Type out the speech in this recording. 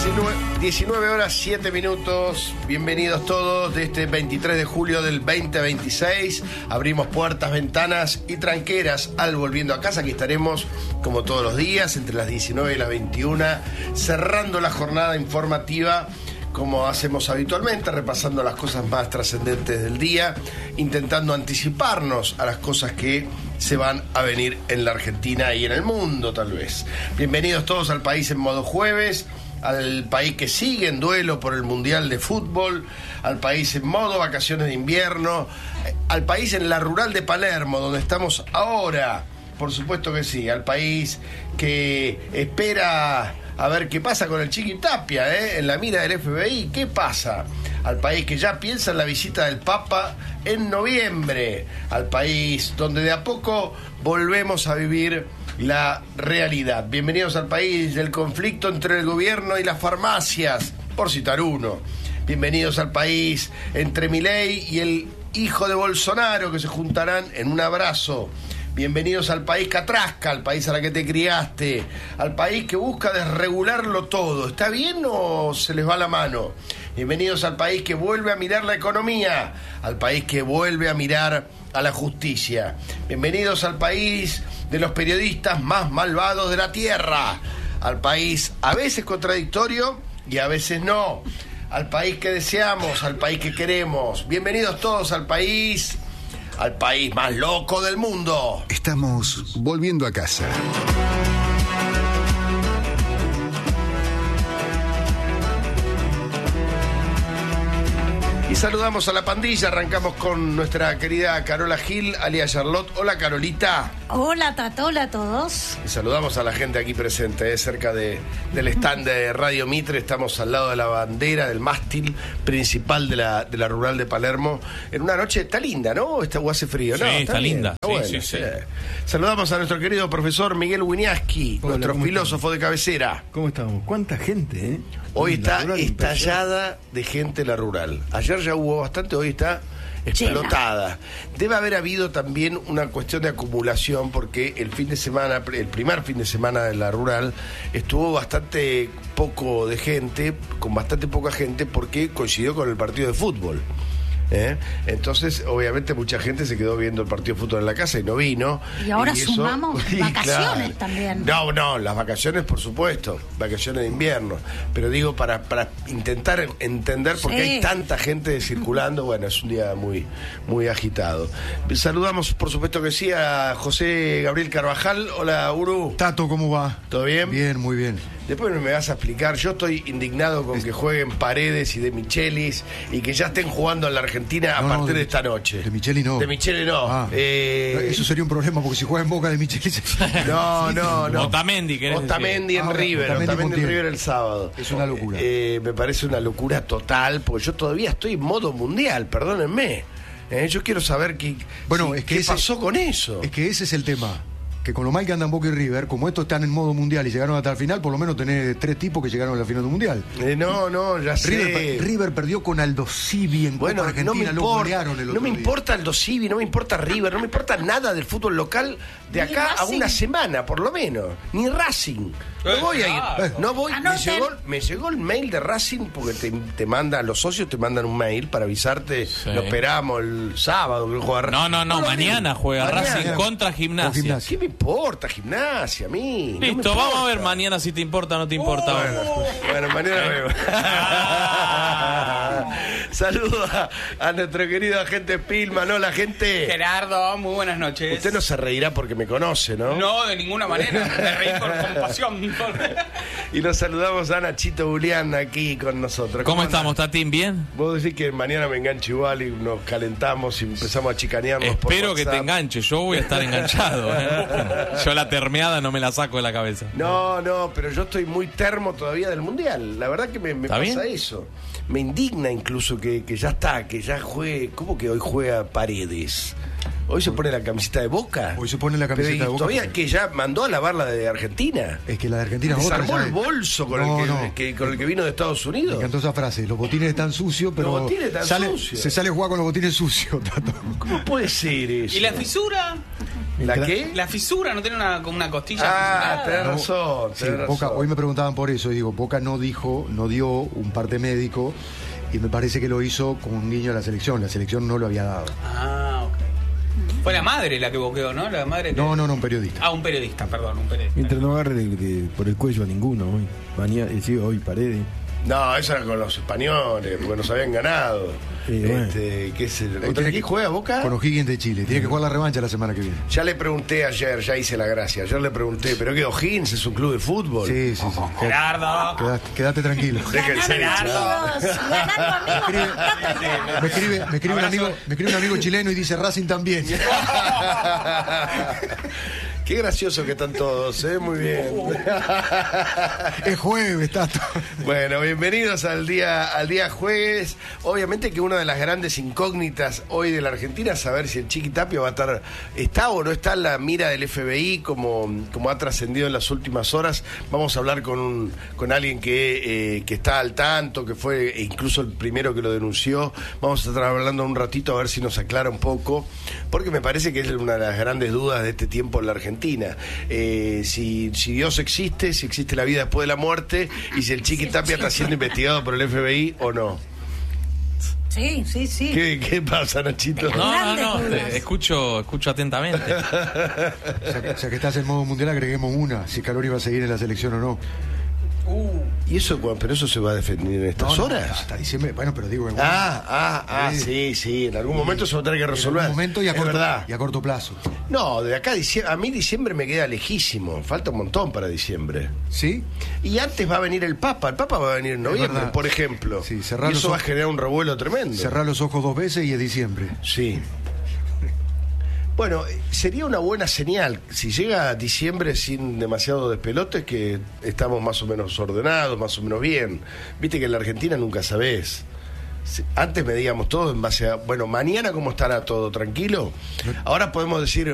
19 horas 7 minutos. Bienvenidos todos de este 23 de julio del 2026. Abrimos puertas, ventanas y tranqueras al Volviendo a Casa. Aquí estaremos como todos los días entre las 19 y las 21, cerrando la jornada informativa como hacemos habitualmente, repasando las cosas más trascendentes del día, intentando anticiparnos a las cosas que se van a venir en la Argentina y en el mundo, tal vez. Bienvenidos todos al país en modo jueves, al país que sigue en duelo por el Mundial de Fútbol, al país en modo vacaciones de invierno, al país en la rural de Palermo, donde estamos ahora, por supuesto que sí, al país que espera a ver qué pasa con el Chiqui Tapia, en la mira del FBI, ¿qué pasa? Al país que ya piensa en la visita del Papa en noviembre, al país donde de a poco volvemos a vivir la realidad. Bienvenidos al país del conflicto entre el gobierno y las farmacias, por citar uno. Bienvenidos al país entre Milei y el hijo de Bolsonaro, que se juntarán en un abrazo. Bienvenidos al país catrasca, al país a la que te criaste, al país que busca desregularlo todo. ¿Está bien o se les va la mano? Bienvenidos al país que vuelve a mirar la economía, al país que vuelve a mirar a la justicia. Bienvenidos al país de los periodistas más malvados de la tierra, al país a veces contradictorio y a veces no, al país que deseamos, al país que queremos. Bienvenidos todos al país más loco del mundo. Estamos volviendo a casa. Y saludamos a la pandilla, arrancamos con nuestra querida Carola Gil, alias Charlotte. Hola, Carolita. Hola, Tato, hola a todos. Y saludamos a la gente aquí presente, cerca del stand de Radio Mitre. Estamos al lado de la bandera, del mástil principal de la rural de Palermo. En una noche, está linda, ¿no? O hace frío, ¿no? Sí, está linda. Sí. Saludamos a nuestro querido profesor Miguel Winiaski, nuestro filósofo de cabecera. ¿Cómo estamos? ¿Cuánta gente, Hoy está estallada de gente la rural. Ayer ya hubo bastante, hoy está explotada. Debe haber habido también una cuestión de acumulación, porque el primer fin de semana de la rural estuvo bastante poco de gente, con bastante poca gente, porque coincidió con el partido de fútbol. Entonces, obviamente, mucha gente se quedó viendo el partido de fútbol en la casa y no vino. Y ahora sumamos vacaciones también. No, las vacaciones, por supuesto, vacaciones de invierno. Pero digo, para intentar entender por qué hay tanta gente circulando, bueno, es un día muy, muy agitado. Saludamos, por supuesto que sí, a José Gabriel Carvajal. Hola, Uru. Tato, ¿cómo va? ¿Todo bien? Bien, muy bien. Después me vas a explicar, yo estoy indignado con que jueguen Paredes y De Michelis y que ya estén jugando en la Argentina a partir de esta noche. De Micheli no. De Micheli no. Eso sería un problema, porque si juega en Boca de Micheli... No. Otamendi, ¿querés decir? Otamendi en River. Otamendi en River el sábado. Es una locura. Me parece una locura total, porque yo todavía estoy en modo mundial, perdónenme. Yo quiero saber qué pasó con eso. Es que ese es el tema. Que con lo mal que andan Boca y River, como estos están en modo mundial y llegaron hasta el final, por lo menos tenés 3 tipos que llegaron a la final del mundial. Ya sé. River perdió con Aldo Civi en Copa Argentina, lo golearon el otro día. No me importa Aldo Civi, no me importa River, no me importa nada del fútbol local de acá a una semana, por lo menos. Ni Racing. No voy a ir. No voy. Me llegó el mail de Racing, porque te mandan, los socios te mandan un mail para avisarte. Sí. Lo esperamos el sábado. No, mañana juega Racing contra Gimnasia. ¿Qué me importa Gimnasia a mí? Listo, vamos a ver mañana si te importa o no te importa. Bueno, mañana vemos. Saludos a nuestro querido agente Spillman. Hola, gente. Gerardo, muy buenas noches. Usted no se reirá porque me conoce, ¿no? No, de ninguna manera. Me reí con compasión. Y nos saludamos a Nachito Julián aquí con nosotros. ¿Cómo estamos, Tatín? ¿Bien? Vos decís que mañana me engancho igual y nos calentamos y empezamos a chicanearnos. Espero que te enganche, yo voy a estar enganchado. Yo la termeada no me la saco de la cabeza. No, pero yo estoy muy termo todavía del Mundial. La verdad que me pasa bien? Eso. Me indigna incluso que ya está, que ya juegue. ¿Cómo que hoy juega Paredes? Hoy se pone la camiseta de Boca. Hoy se pone la camiseta de Boca. Todavía que ya mandó a lavar la de Argentina. Es que la de Argentina es otra. Desarmó el bolso con el que vino de Estados Unidos. Me encantó esa frase. Los botines están sucios, pero los botines están sucios. Se sale a jugar con los botines sucios, Tato. ¿Cómo puede ser eso? ¿Y la fisura? ¿La qué? La fisura, no tiene como una costilla Ah, fisurada. tenés razón. Sí, tenés Boca, razón. hoy me preguntaban por eso, y digo, Boca no dio un parte médico, y me parece que lo hizo con un guiño a la selección no lo había dado. Ah, ok. Fue la madre la que boqueó, ¿no? La madre No, un periodista. Ah, un periodista, perdón, un periodista. Mientras no agarre por el cuello a ninguno hoy. Hoy Paredes. No, eso era con los españoles, porque nos habían ganado. Bueno. ¿Qué es el... ¿Contra quién juega Boca? Con O'Higgins de Chile, tiene que jugar la revancha la semana que viene. Ya le pregunté ayer, ya hice la gracia. Ayer le pregunté, ¿pero qué O'Higgins es un club de fútbol? Sí. Gerardo. Quédate tranquilo. Déjense de Ganando, amigos. Ganando, amigos. Me escribe un amigo chileno y dice Racing también. Qué gracioso que están todos, muy bien. Es jueves, Tato. Bueno, bienvenidos al día jueves. Obviamente que una de las grandes incógnitas hoy de la Argentina es saber si el Chiqui Tapia está o no está en la mira del FBI como ha trascendido en las últimas horas. Vamos a hablar con alguien que está al tanto, que fue incluso el primero que lo denunció. Vamos a estar hablando un ratito a ver si nos aclara un poco, porque me parece que es una de las grandes dudas de este tiempo en la Argentina. Si Dios existe, si existe la vida después de la muerte, y si el Chiqui Tapia está siendo investigado por el FBI o no. Sí. ¿Qué pasa, Nachito? No, escucho atentamente. Ya que estás en modo mundial, agreguemos una, si Scaloni va a seguir en la selección o no. ¿Y eso, pero eso se va a defender en estas horas? Hasta diciembre, bueno, pero digo... Sí, en algún momento se va a tener que resolver. En algún momento y Es verdad. a corto plazo. No, de acá a mí diciembre me queda lejísimo, falta un montón para diciembre. ¿Sí? Y antes va a venir el Papa va a venir en noviembre, verdad. por ejemplo. Sí, y eso va a generar un revuelo tremendo. Cerrar los ojos 2 veces y es diciembre. Sí. Bueno, sería una buena señal si llega a diciembre sin demasiado despelote, que estamos más o menos ordenados, más o menos bien. Viste que en la Argentina nunca sabés. Antes medíamos todo en base a, bueno, mañana cómo estará todo, tranquilo. Ahora podemos decir,